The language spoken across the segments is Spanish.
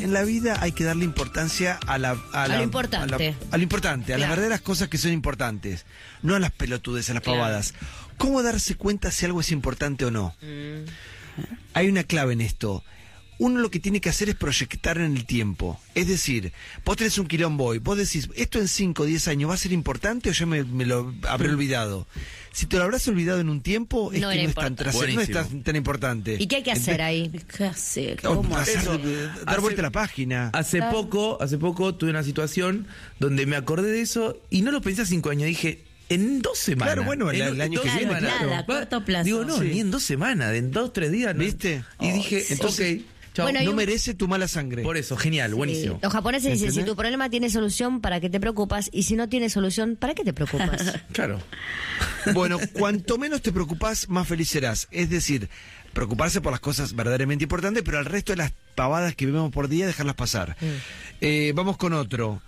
en la vida hay que darle importancia a lo importante. A lo importante, a las verdaderas cosas que son importantes. No a las pelotudes, a las pavadas. ¿Cómo darse cuenta si algo es importante o no? Hay una clave en esto. Uno lo que tiene que hacer es proyectar en el tiempo. Es decir, vos tenés un quilombo y vos decís, ¿esto en 5 o 10 años va a ser importante o ya me lo habré olvidado? Si te lo habrás olvidado en un tiempo, es que no es tan importante. ¿Y qué hay que hacer ahí? ¿Qué hacer? ¿Cómo hacer? Dar vuelta a la página. Hace poco tuve una situación donde me acordé de eso y no lo pensé a 5 años. Dije, en 2 semanas. Claro, bueno, el año que viene. A corto plazo. Digo, no, ni en 2 semanas, en 2 o 3 días. ¿No? ¿Viste? Y dije, entonces... Okay. Chau. Bueno, no merece tu mala sangre. Por eso, genial, buenísimo. Los japoneses dicen, si tu problema tiene solución, ¿para qué te preocupas? Y si no tiene solución, ¿para qué te preocupas? Claro. Bueno, cuanto menos te preocupas, más feliz serás. Es decir, preocuparse por las cosas verdaderamente importantes, pero al resto de las pavadas que vemos por día, dejarlas pasar. Vamos con otro.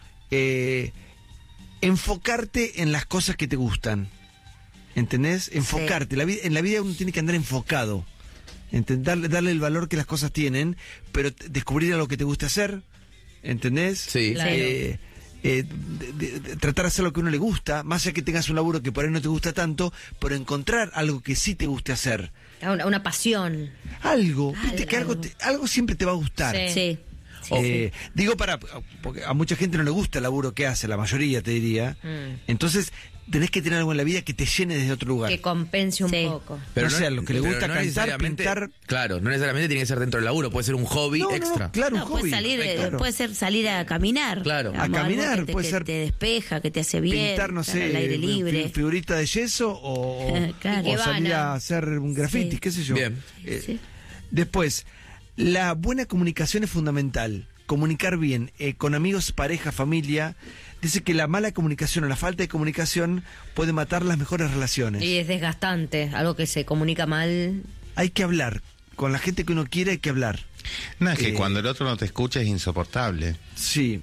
Enfocarte en las cosas que te gustan. ¿Entendés? Enfocarte. En la vida uno tiene que andar enfocado. Darle el valor que las cosas tienen, pero descubrir a lo que te gusta hacer, ¿entendés? Sí. Claro. Tratar de hacer lo que a uno le gusta, más allá que tengas un laburo que por ahí no te gusta tanto, pero encontrar algo que sí te guste hacer. Una pasión. Viste que algo siempre te va a gustar. Sí. Digo porque a mucha gente no le gusta el laburo que hace, la mayoría te diría. Entonces tenés que tener algo en la vida que te llene desde otro lugar. Que compense un poco. Pero no sea lo que le gusta cantar, pintar. Claro, no necesariamente tiene que ser dentro del laburo, puede ser un hobby extra. Claro, un hobby. Puede ser salir a caminar. Claro. A caminar, puede ser. Te despeja, que te hace bien. Pintar, no sé, al aire libre. Figurita de yeso o salir a hacer un graffiti, qué sé yo. Bien. Después, la buena comunicación es fundamental. Comunicar bien con amigos, pareja, familia. Dice que la mala comunicación o la falta de comunicación puede matar las mejores relaciones. Y es desgastante, algo que se comunica mal. Hay que hablar. Con la gente que uno quiere hay que hablar. No, es que cuando el otro no te escucha es insoportable. Sí.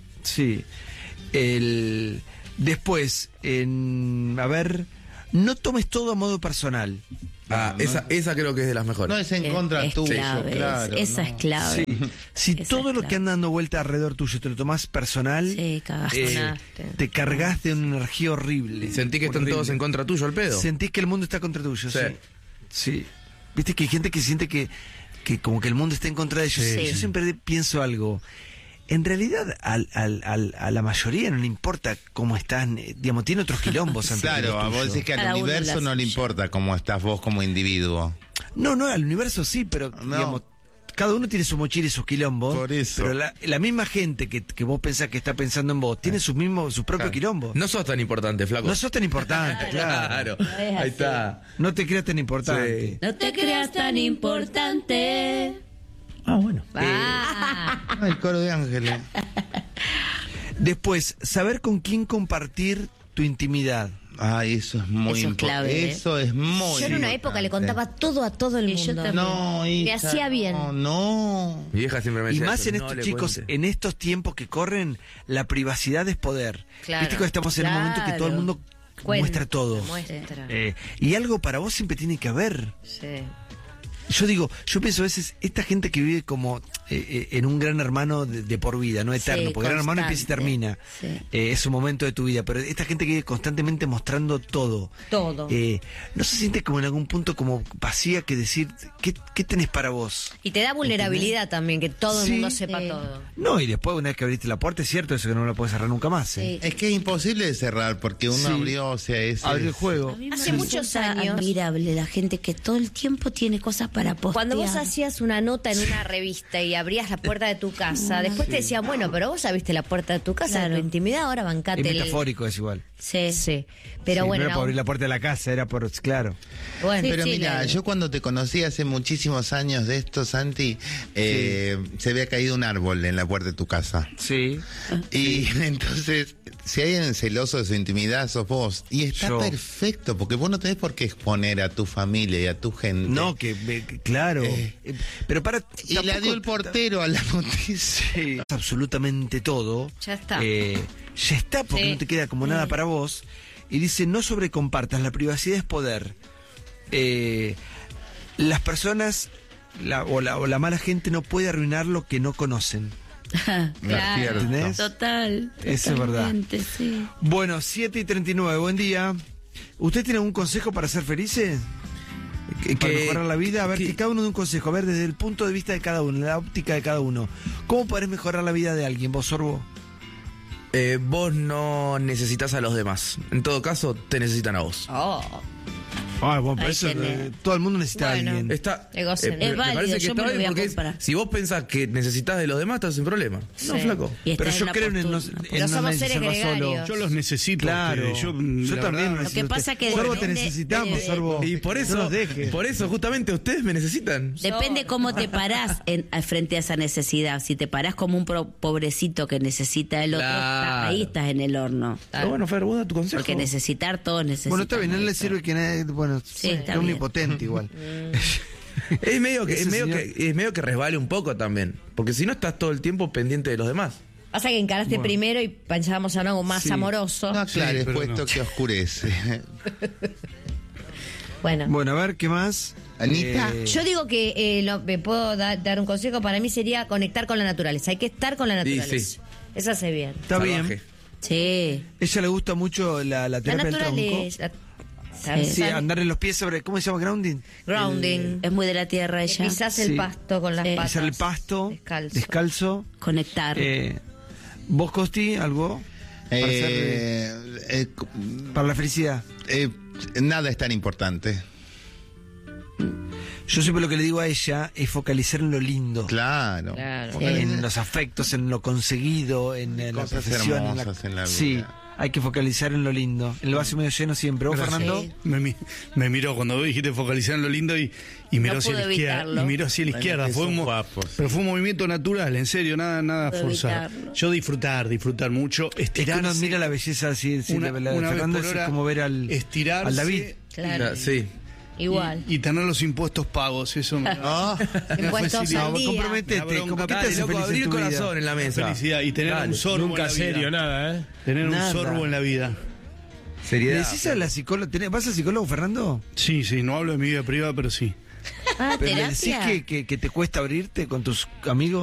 Después, a ver, no tomes todo a modo personal. Esa creo que es de las mejores. No es en contra tuyo, clave, claro. Esa es clave. Si Esa todo es lo clave. que anda dando vuelta alrededor tuyo te lo tomás personal, te cargas de una energía horrible. Sentí que están todos en contra tuyo, al pedo. Sentís que el mundo está contra tuyo, sí. Viste que hay gente que siente que como que el mundo está en contra de ellos. Sí. Yo siempre pienso algo. En realidad, a la mayoría no le importa cómo están, digamos, tiene otros quilombos antes. Claro, a vos decís que al universo no le importa cómo estás vos como individuo. No, al universo sí, pero digamos, cada uno tiene su mochila y sus quilombos. Por eso. Pero la misma gente que vos pensás que está pensando en vos, tiene sus propios quilombos. No sos tan importante, flaco. No sos tan importante, claro. Ahí está. No te creas tan importante. Sí. No te creas tan importante. Bueno. El coro de ángeles. Después, saber con quién compartir tu intimidad. Ay, eso es muy Eso es clave, importante. Eso es muy Yo en una época le contaba todo a todo el Y yo mundo. también. No, Me hija, hacía bien. No. Mi vieja siempre me Y decía más eso, en no estos le chicos, cuentes. en estos tiempos que corren, la privacidad es poder. Claro. Viste que estamos en un momento que todo el mundo muestra todo. Muestra. Y algo para vos siempre tiene que haber. Sí. Yo pienso a veces, esta gente que vive como en un gran hermano de por vida, no eterno, Sí, porque gran hermano empieza y termina. Sí. Es un momento de tu vida, pero esta gente que vive constantemente mostrando todo. Todo. ¿No se siente como en algún punto como vacía que decir, ¿qué tenés para vos? Y te da vulnerabilidad también, que todo el Sí. mundo sepa Sí. todo. No, y después una vez que abriste la puerta, es cierto eso que no la puedes cerrar nunca más. Sí. Es que es imposible de cerrar porque uno Sí. abrió, o sea, Abre el juego. A mí me Hace muchos resulta años- admirable la gente que todo el tiempo tiene cosas para postear. Cuando vos hacías una nota en una revista y abrías la puerta de tu casa, después te decían, bueno, pero vos abriste la puerta de tu casa, Claro. de tu intimidad, ahora Es bancate el... metafórico, es igual. Sí. Sí, pero Sí, bueno, no era por abrir la puerta de la casa, era por, claro. bueno. Pero Sí, mira, yo cuando te conocí hace muchísimos años de esto, Santi, se había caído un árbol en la puerta de tu casa. Sí. Y entonces, si hay alguien celoso de su intimidad, sos vos. Y está Yo. perfecto, porque vos no tenés por qué exponer a tu familia y a tu gente. No, claro. Pero para... Y la dio el portero a la noticia. Sí, absolutamente todo. Ya está. Ya está, porque Sí. no te queda como nada para vos. Y dice, no sobrecompartas, la privacidad es poder. Las personas o la mala gente no puede arruinar lo que no conocen. Claro. ¿Entendés? Total. Eso es verdad. Totalmente, sí. Bueno, 7:39, buen día. ¿Usted tiene algún consejo para ser felices? Para mejorar la vida, a ver, que cada uno dé un consejo, a ver, desde el punto de vista de cada uno, la óptica de cada uno. ¿Cómo podés mejorar la vida de alguien, vos, Sorbo? Vos no necesitas a los demás. En todo caso, te necesitan a vos. Bueno, por Ahí eso tenés. todo el mundo necesita a Bueno. alguien. Está, Egocéntrico. Es me válido, parece que yo está me lo bien voy a porque comparar. si vos pensás que necesitas de los demás, estás sin problema. No, Sí. flaco. Y Pero estás yo en la creo en el postura. en Pero no somos seres necesitarlo solo. gregarios. Yo los necesito. Claro, ustedes. yo La también verdad, Lo que pasa que Sorbo, te depende necesitamos, de- Sorbo. Y por No eso, nos dejes. por eso justamente ustedes me necesitan. Depende cómo te parás frente a esa necesidad. Si te parás como un pobrecito que necesita el otro, Claro. ahí estás en el horno. Pero bueno, Fer, vos da tu consejo. Porque necesitar, todos necesitan. Bueno, está bien, no le eso. sirve que nadie. Bueno, Sí, está es un bien. impotente igual. Es medio que, Ese es medio señor- que, es medio que resbale un poco también. Porque si no estás todo el tiempo pendiente de los demás. Pasa que encaraste primero y pensábamos en algo más Sí. amoroso. No aclares, pero puesto no. que oscurece. Bueno. Bueno, a ver, ¿qué más? Anita. Yo digo que me puedo dar un consejo, para mí sería conectar con la naturaleza. Hay que estar con la naturaleza. sí. Eso hace bien. Está Salvaje. bien. Sí. Ella le gusta mucho la La terapia del tronco. naturaleza. Sí, andar en los pies sobre, ¿cómo se llama? Grounding. Grounding. Es muy de la tierra ella. Pisás el Sí. pasto con las Sí. patas. Pisar el pasto, descalzo. Conectar. ¿Vos, Costi, algo? Para, para la felicidad. Nada es tan importante. Yo siempre lo que le digo a ella es focalizar en lo lindo. Claro. Claro. En los afectos, en lo conseguido, en la Cosas profesión. hermosas en la vida. Sí, hay que focalizar en lo lindo. El vaso medio lleno siempre. ¿Vos, Gracias. Fernando? Sí. Me miró cuando vos dijiste focalizar en lo lindo y miró hacia pudo la izquierda. evitarlo. Y miró hacia la Bueno, izquierda. que Fue son un, guapos. pero fue un movimiento natural, en serio, nada Pudo forzado. evitarlo. Yo disfrutar mucho, Es que uno estirarse. admira la belleza así, una la de vez Fernando por es hora, como ver al estirarse David. Claro. Sí. Igual. Y tener los impuestos pagos, eso me Ah, Impuestos facilita. al No, día. comprometete, La bronca. ¿cómo que te Dale, hace loco, feliz abrí en el tu vida? corazón en la mesa. felicidad y tener Dale. un sorbo Nunca en la serio, vida. nada, ¿eh? Tener Nada. un sorbo en la vida. ¿Le Seriedad. decís a la psicóloga? ¿Vas al psicólogo, Fernando? Sí, no hablo de mi vida privada, pero sí. Ah, ¿Pero le decís terapia. que te cuesta abrirte con tus amigos?